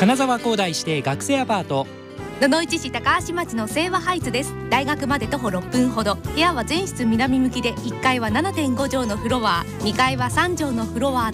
金沢工大指定学生アパート。 野々市市高橋町の清和ハイツです。大学まで徒歩6分ほど。部屋は全室南向きで、1階は 7.5 畳のフロア、2階は3畳のフロア